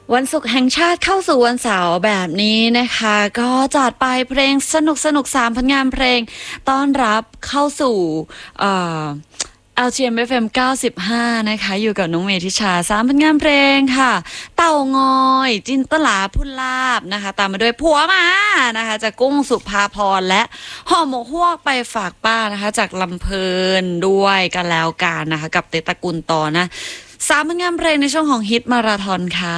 วันศุกร์แห่งชาติเข้าสู่วันเสาร์แบบนี้นะคะก็จัดไปเพลงสนุก3ผลงานเพลงต้อนรับเข้าสู่LGM FM 95นะคะอยู่กับน้องเมธิชา3ผลงานเพลงค่ะเต่างอยจินตลาพุนลาบนะคะตามมาด้วยผัวมานะคะจากกุ้งสุภาพรและห่อหมกฮวกไปฝากป้านะคะจากลำเพลินด้วยกันแล้วกันนะคะกับเตตระกูลต่อนะ3ผลงานเพลงในช่วงของฮิตมาราธอนค่ะ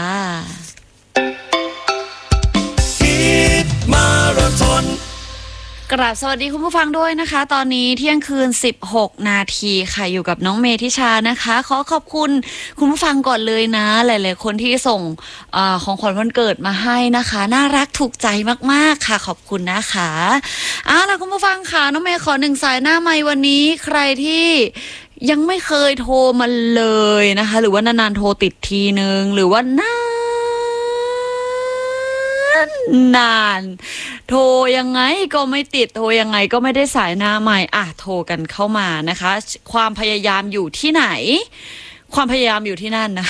ฮิตมาราธอนกราบสวัสดีคุณผู้ฟังด้วยนะคะตอนนี้เที่ยงคืน16นาทีค่ะอยู่กับน้องเมธิชานะคะขอขอบคุณคุณผู้ฟังก่อนเลยนะหลายๆคนที่ส่งของขวัญวันเกิดมาให้นะคะน่ารักถูกใจมากๆค่ะขอบคุณนะคะล่ะคุณผู้ฟังค่ะน้องเมย์ขอ1สายหน้าไมค์วันนี้ใครที่ยังไม่เคยโทรมาเลยนะคะหรือว่านานๆโทรติดทีนึงหรือว่านานโทรยังไงก็ไม่ติดโทรยังไงก็ไม่ได้สายหน้าใหม่โทรกันเข้ามานะคะความพยายามอยู่ที่ไหนความพยายามอยู่ที่นั่นนะ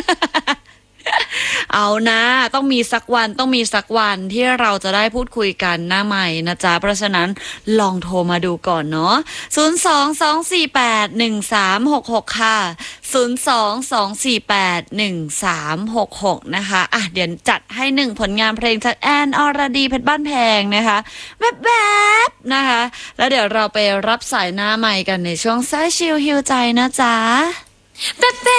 เอานะต้องมีสักวันที่เราจะได้พูดคุยกันหน้าใหม่นะจ๊ะเพราะฉะนั้นลองโทรมาดูก่อนเนาะ022481366ค่ะ022481366นะคะเดี๋ยวจัดให้1ผลงานเพลงจากแอนอรดีเพชรบ้านแพงนะคะแบบนะคะแล้วเดี๋ยวเราไปรับสายหน้าใหม่กันในช่วงสายชิลฮิวใจนะจ๊ะ